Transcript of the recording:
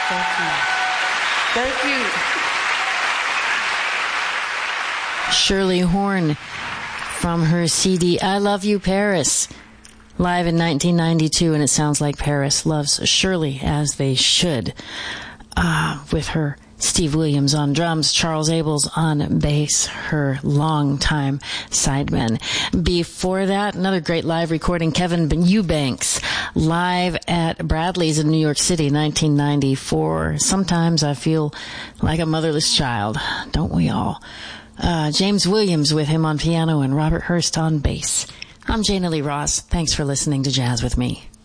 Thank you. Thank you. Shirley Horn from her CD, I Love You, Paris, live in 1992, and it sounds like Paris loves Shirley, as they should, with her Steve Williams on drums, Charles Abels on bass, her longtime sideman. Before that, another great live recording, Kevin Eubanks, live at Bradley's in New York City, 1994. Sometimes I feel like a motherless child, don't we all? James Williams with him on piano and Robert Hurst on bass. I'm Jana Lee Ross. Thanks for listening to Jazz with Me.